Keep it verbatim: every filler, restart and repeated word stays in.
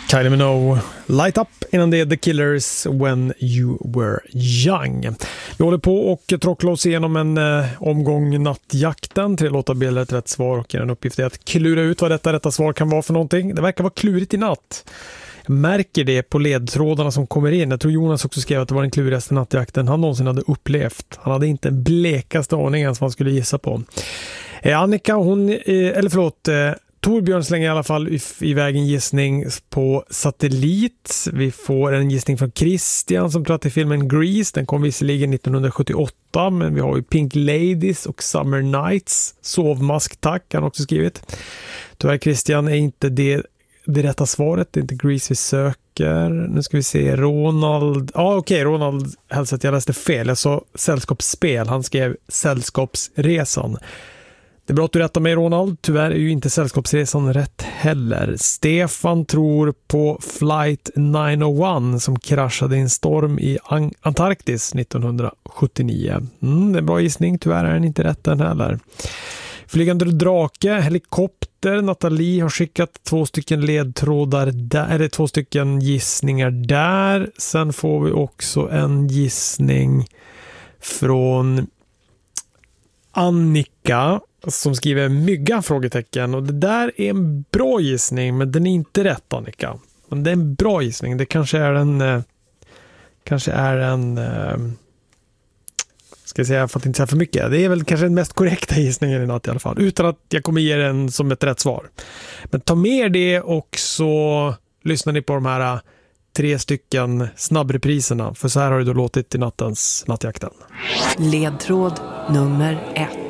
Kylie Minogue, Light Up, innan det är The Killers, When You Were Young. Vi håller på och trocklar oss igenom en eh, omgång Nattjakten. Tre låtar bilder ett rätt svar och en uppgift är att klura ut vad detta rätta svar kan vara för någonting. Det verkar vara klurigt i natt. Jag märker det på ledtrådarna som kommer in. Jag tror Jonas också skrev att det var den klurigaste nattjakten han någonsin hade upplevt. Han hade inte en blekaste aning ens vad han skulle gissa på. Eh, Annika, hon, eh, eller förlåt... Eh, Torbjörn slänger i alla fall iväg en gissning på satellit. Vi får en gissning från Christian som tror att det är filmen Grease. Den kom visserligen nittonhundrasjuttioåtta, men vi har ju Pink Ladies och Summer Nights. Sovmask, tack, han har också skrivit. Tyvärr Christian är inte det, det rätta svaret. Det är inte Grease vi söker. Nu ska vi se, Ronald. Ja ah, okej, okay. Ronald hälsar att jag läste fel. Jag sa sällskapsspel. Han skrev Sällskapsresan. Det är bra att du rättar mig, Ronald. Tyvärr är ju inte Sällskapsresan rätt heller. Stefan tror på Flight niohundraett som kraschade i en storm i Antarktis nittonhundrasjuttionio. Mm, det är en bra gissning. Tyvärr är den inte rätt den heller. Flygande drake, helikopter. Nathalie har skickat två stycken ledtrådar där, eller två stycken gissningar där. Sen får vi också en gissning från Annika som skriver mygga frågetecken, och det där är en bra gissning, men den är inte rätt, Annika. Men det är en bra gissning. Det kanske är en eh, kanske är en eh, ska jag säga, för att inte säga för mycket. Det är väl kanske den mest korrekta gissningen i natt i alla fall, utan att jag kommer ge den som ett rätt svar. Men ta med det och så lyssnar ni på de här tre stycken snabbrepriserna, för så här har det då låtit i nattens Nattjakten. Ledtråd nummer ett.